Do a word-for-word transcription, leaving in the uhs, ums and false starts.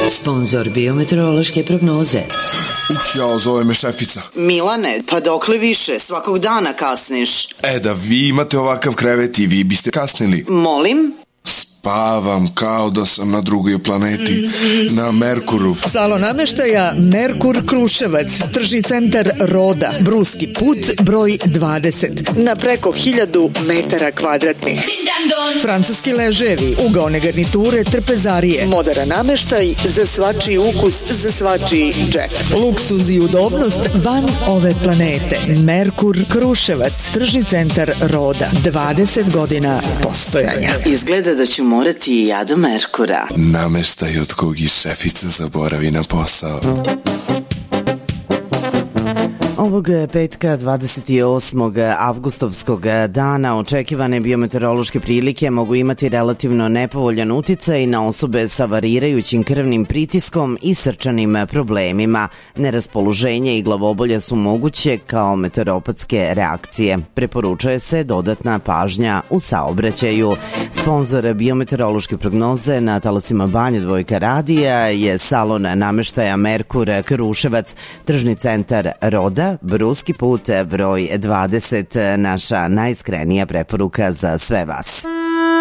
Sponzor biometeorološke prognoze. Uh, jao, zove me šefica. Milane, pa dokle više? Svakog dana kasniš. E, da vi imate ovakav krevet i vi biste kasnili. Molim? Spavam kao da sam na drugoj planeti, na Merkuru. Salon nameštaja Merkur Kruševac, tržni centar Roda, Bruski put, broj dvadeset, na preko hiljadu metara kvadratnih. Francuski leževi, ugaone garniture, trpezarije, moderan nameštaj za svačiji ukus, za svačiji džep. Luksuz i udobnost van ove planete. Merkur Kruševac, tržni centar Roda, dvadeset godina postojanja. Izgleda da ću morati i ja do Merkura. Nameštaj od kog i šefica zaboravi na posao. Ovog petka dvadeset osmog avgustovskog dana očekivane biometeorološke prilike mogu imati relativno nepovoljan uticaj na osobe sa varirajućim krvnim pritiskom i srčanim problemima. Neraspoloženje i glavobolja su moguće kao meteoropatske reakcije. Preporučuje se dodatna pažnja u saobraćaju. Sponzor biometeorološke prognoze na talasima Banja Dvojka radija je salon nameštaja Merkur Kruševac, tržni centar Roda, Bruski put, broj dvadeset, naša najiskrenija preporuka za sve vas.